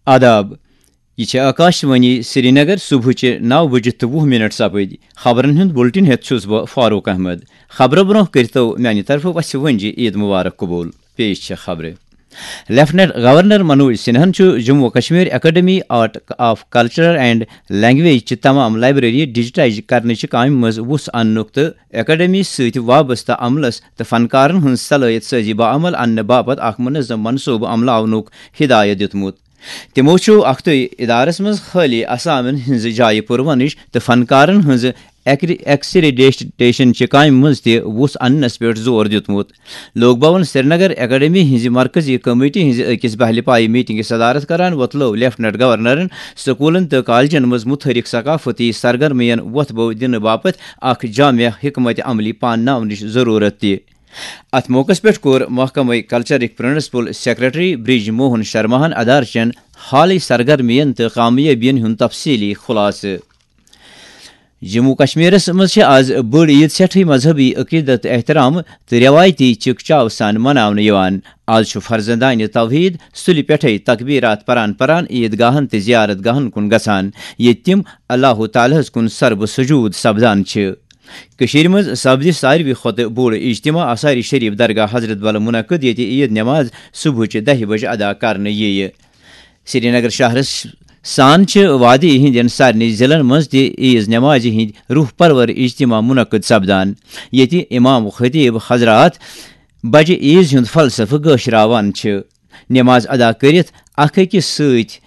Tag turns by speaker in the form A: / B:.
A: آداب، یہ آکاشوانی سری نگر صبح 9:20 سپد خبرن ہند بلٹن ہیت چھس بہ فاروق احمد۔ خبر برہ کرتو میانہ طرف وس ونجہ عید مبارک قبول۔ پیش خبر۔ Lieutenant governor Manoj سنہن Jammu Kashmir academy art of culture and language چہ تمام لائبریری ڈیجیٹائز کرنے کامہ مز وس انک تو اکیڈمی ست وابستہ عملس تو فنکارن ہن صلاحیت سازی بعمل انہ باپت اخ منظم منصوبہ عملاونک ہدایت دتمت۔ تمو اختو ادارس مز خالی اسامن ہز جائے پرونش تو فنکارن ہز ایکسریڈیٹیشن چہ کامہ مز تہ وس انس پہ زور دتمت۔ لوک بھون سری نگر اکیڈمی ہز مرکزی کمیٹی ہز اکس بہل پائی میٹنگ صدارت کران وتلو لیفٹنٹ گورنرن سکولن تو کالجن مز متحرک ثقافتی سرگرمین وتھ بو دن باپت اخ جامع حکمت عملی پانناونچ ضرورت تہ۔ ات موقع پہ کور محکمہ کلچرک پرنسپل سیکرٹری برج موہن شرماہن ادارہ چین حالی سرگرمین تو کامیابین ہند تفصیلی خلاصہ۔ جموں کشمیرس مز آز بڑ عید سٹھے مذہبی عقیدت احترام تو روایتی چک چاو سان مناونہ۔ آز فرزندان توحید سلی پٹھے تکبیرات پران عید گاہن تو زیارت گاہن کن گژھان یہ تم اللہ تعالیٰ کن سرب سجود سپدان کشیر مز سپد ساروی کھت بوڑ اجتماع آثاری شریف درگاہ حضرت بل منعقد یہ عید نماز صبح 10 بجے ادا کرنے یہ۔ سری نگر شہرس سان وادی ہند سارے ضلع مز تہ عیز نماز ہند روح پرور اجتماع منعقد سپدان یہ امام خطیب حضرات بجہ عیز ہند فلسفہ گاشراوان نماز ادا کرت اخ أکس ست